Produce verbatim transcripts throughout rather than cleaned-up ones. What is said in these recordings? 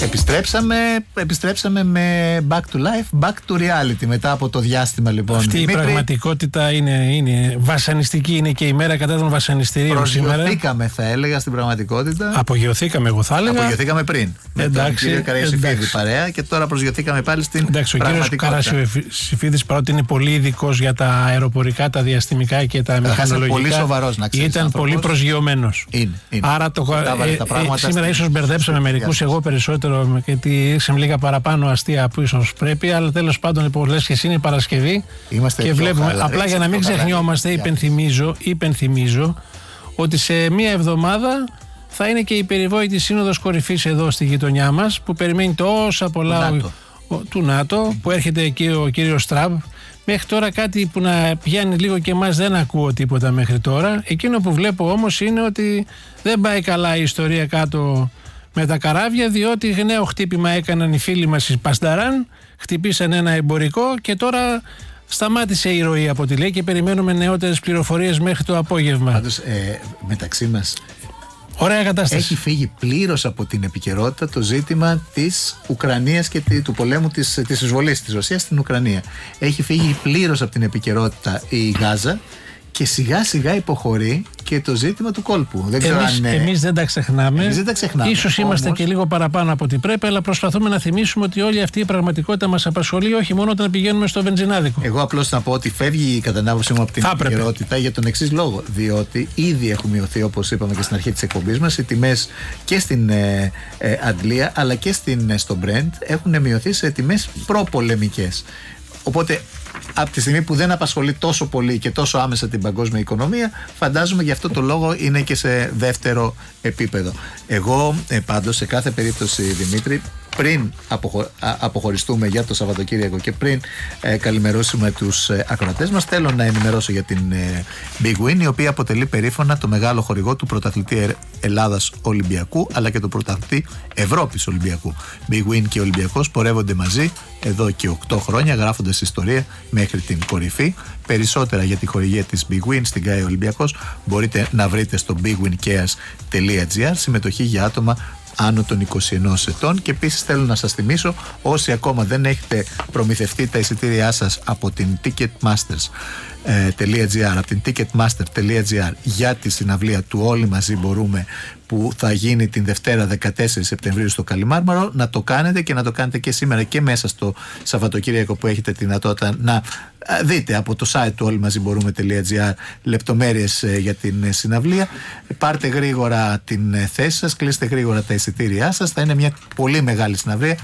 Επιστρέψαμε, επιστρέψαμε με back to life, back to reality μετά από το διάστημα λοιπόν. Αυτή Δημήτρη, η πραγματικότητα είναι, είναι βασανιστική, είναι και η μέρα κατά των βασανιστήριων σήμερα. Προσγειωθήκαμε θα έλεγα στην πραγματικότητα. Απογειωθήκαμε εγώ θα έλεγα. Απογειωθήκαμε πριν. Εντάξει, με τον κύριο Καρασιφίδη παρέα και τώρα προσγειωθήκαμε πάλι στην εντάξει, πραγματικότητα. Ο κύριος Καρασιφίδης παρότι είναι πολύ ειδικός για τα αεροπορικά, τα διαστημικά και τα μηχανολογικά. Πολύ σοβαρός, να ξέρεις, ήταν άνθρωπος. Πολύ προσγειωμένος. Είναι, είναι. Άρα το, ε, ε, ε, σήμερα ίσως μπερδέψαμε μερικούς, εγώ περισσότερο, γιατί ήρθαμε λίγα παραπάνω αστεία που ίσως πρέπει, αλλά τέλος πάντων λοιπόν λες και εσύ είναι Παρασκευή. Είμαστε και βλέπουμε. χαλαρές, απλά για να μην ξεχνιόμαστε, υπενθυμίζω, υπενθυμίζω ότι σε μία εβδομάδα θα είναι και η περιβόητη σύνοδος κορυφής εδώ στη γειτονιά μας που περιμένει τόσα πολλά του ΝΑΤΟ, ο, ο, του ΝΑΤΟ που έρχεται εκεί ο κύριος Τραμπ. Μέχρι τώρα κάτι που να πιάνει λίγο και εμάς δεν ακούω τίποτα μέχρι τώρα. Εκείνο που βλέπω όμως είναι ότι δεν πάει καλά η ιστορία κάτω με τα καράβια, διότι νέο χτύπημα έκαναν οι φίλοι μας οι Πασταράν, χτυπήσαν ένα εμπορικό και τώρα σταμάτησε η ροή από ό,τι λέει και περιμένουμε νεότερες πληροφορίες μέχρι το απόγευμα. Πάντως, ε, μεταξύ μας, ωραία κατάσταση. έχει φύγει πλήρως από την επικαιρότητα το ζήτημα της Ουκρανίας και του πολέμου της, της εισβολής της Ρωσίας στην Ουκρανία. Έχει φύγει πλήρως από την επικαιρότητα η Γάζα και σιγά σιγά υποχωρεί και το ζήτημα του κόλπου. Δεν ξέρω εμείς, αν είναι... εμείς δεν τα ξεχνάμε. Εμείς δεν τα ξεχνάμε. Ίσως είμαστε όμως... και λίγο παραπάνω από ό,τι πρέπει, αλλά προσπαθούμε να θυμίσουμε ότι όλη αυτή η πραγματικότητα μας απασχολεί όχι μόνο όταν πηγαίνουμε στο βενζινάδικο. Εγώ απλώς να πω ότι φεύγει κατά την άποψή μου από την επικαιρότητα για τον εξής λόγο. Διότι ήδη έχουν μειωθεί, όπως είπαμε και στην αρχή της εκπομπής μας, οι τιμές και στην ε, ε, Αντλία αλλά και στην, ε, στο Brent έχουν μειωθεί σε τιμές προπολεμικές. Οπότε από τη στιγμή που δεν απασχολεί τόσο πολύ και τόσο άμεσα την παγκόσμια οικονομία, φαντάζομαι γι' αυτό το λόγο είναι και σε δεύτερο επίπεδο. Εγώ ε, πάντως σε κάθε περίπτωση, Δημήτρη, πριν αποχω... αποχωριστούμε για το Σαββατοκύριακο και πριν ε, καλημερώσουμε τους ε, ακροατές μας, θέλω να ενημερώσω για την ε, Big Win, η οποία αποτελεί περήφανα το μεγάλο χορηγό του πρωταθλητή Ελλάδας Ολυμπιακού αλλά και του πρωταθλητή Ευρώπης Ολυμπιακού. Big Win και Ολυμπιακός πορεύονται μαζί εδώ και οκτώ χρόνια, γράφοντας ιστορία μέχρι την κορυφή. Περισσότερα για τη χορηγία της Big Win στην ΚΑΕ Ολυμπιακός μπορείτε να βρείτε στο big win cares τελεία gr. Συμμετοχή για άτομα άνω των είκοσι ενός ετών. Και επίσης θέλω να σας θυμίσω, όσοι ακόμα δεν έχετε προμηθευτεί τα εισιτήριά σας από την ticketmasters τελεία gr, από την ticketmaster τελεία gr για τη συναυλία του Όλοι Μαζί Μπορούμε που θα γίνει την Δευτέρα δεκατέσσερις Σεπτεμβρίου στο Καλιμάρμαρο, να το κάνετε και να το κάνετε και σήμερα και μέσα στο Σαββατοκύριακο που έχετε τη δυνατότητα να δείτε από το site του όλοι μαζί μπορούμε τελεία gr λεπτομέρειες για την συναυλία. Πάρτε γρήγορα την θέση σας, κλείστε γρήγορα τα εισιτήριά σας. Θα είναι μια πολύ μεγάλη συναυλία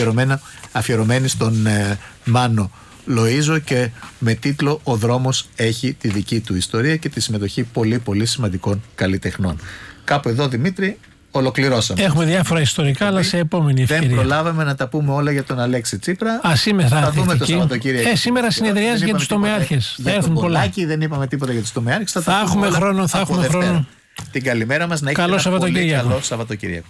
αφιερωμένη στον ε, Μάνο Λοΐζο και με τίτλο «Ο δρόμος έχει τη δική του ιστορία» και τη συμμετοχή πολύ πολύ σημαντικών καλλιτεχνών. Κάπου εδώ, Δημήτρη, ολοκληρώσαμε. Έχουμε διάφορα ιστορικά, αλλά σε επόμενη ευκαιρία. Δεν προλάβαμε να τα πούμε όλα για τον Αλέξη Τσίπρα. Α, σήμερα θα, θα δούμε το Σαββατοκύριακο. Ε, σήμερα συνεδριάζει για τους τομεάρχες. Θα έρθουν πολλά. Δεν είπαμε τίποτα για τους τομεάρχες. Θα, θα έχουμε χρόνο. Θα έχουμε χρόνο. Την καλημέρα μας, να έχετε καλό ένα πολύ καλό Σαββατοκύριακο.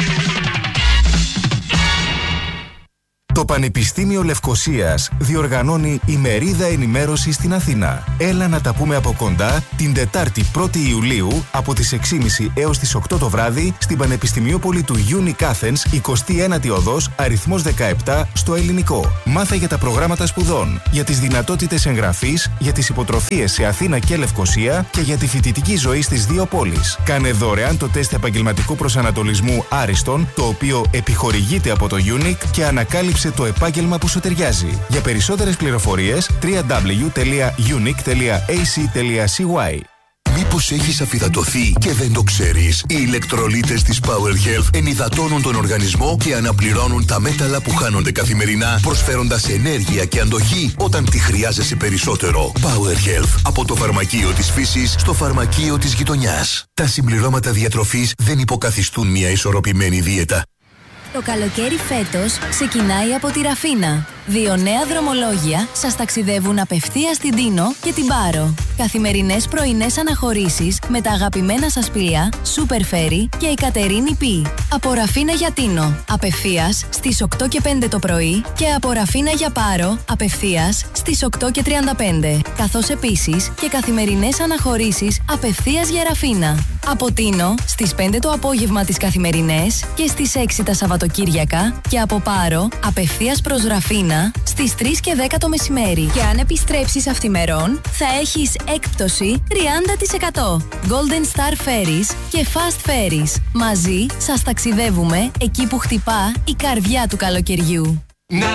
Το Πανεπιστήμιο Λευκωσίας διοργανώνει ημερίδα ενημέρωση στην Αθήνα. Έλα να τα πούμε από κοντά την Τετάρτη πρώτη Ιουλίου από τις έξι και μισή έως τις οκτώ το βράδυ στην Πανεπιστημιόπολη του Unic Athens, εικοστή ένατη οδός, αριθμός δεκαεπτά, στο Ελληνικό. Μάθε για τα προγράμματα σπουδών, για τις δυνατότητες εγγραφής, για τις υποτροφίες σε Αθήνα και Λευκωσία και για τη φοιτητική ζωή στις δύο πόλεις. Κάνε δωρεάν το τεστ επαγγελματικού προσανατολισμού Άριστον, το οποίο επιχορηγείται από το Unic και ανακάλυψε το επάγγελμα που σου ταιριάζει. Για περισσότερες πληροφορίες double-u double-u double-u τελεία unic τελεία a c τελεία c y. Μήπως έχεις αφυδατωθεί και δεν το ξέρεις? Οι ηλεκτρολίτες της Power Health ενυδατώνουν τον οργανισμό και αναπληρώνουν τα μέταλλα που χάνονται καθημερινά, προσφέροντας ενέργεια και αντοχή όταν τη χρειάζεσαι περισσότερο. Power Health, από το φαρμακείο της φύσης στο φαρμακείο της γειτονιάς. Τα συμπληρώματα διατροφής δεν υποκαθιστούν μια ισορροπημένη δίαιτα. Το καλοκαίρι φέτος ξεκινάει από τη Ραφίνα. Δύο νέα δρομολόγια σας ταξιδεύουν απευθείας στην Τίνο και την Πάρο. Καθημερινές πρωινές αναχωρήσεις με τα αγαπημένα σας πλοία Super Ferry και η Κατερίνη Πι. Από Ραφίνα για Τίνο, απευθείας στις οκτώ και πέντε το πρωί και από Ραφίνα για Πάρο, απευθείας στις οκτώ και τριάντα πέντε. Καθώς επίσης και καθημερινές αναχωρήσεις απευθείας για Ραφίνα. Από Τίνο στις πέντε το απόγευμα τις καθημερινές και στις έξι τα Σαββατοκύριακα και από Πάρο απευθείας προς Ραφίνα στις τρεις και δέκα το μεσημέρι. Και αν επιστρέψεις αυθημερών θα έχεις έκπτωση τριάντα τοις εκατό. Golden Star Ferries και Fast Ferries. Μαζί σας ταξιδεύουμε εκεί που χτυπά η καρδιά του καλοκαιριού.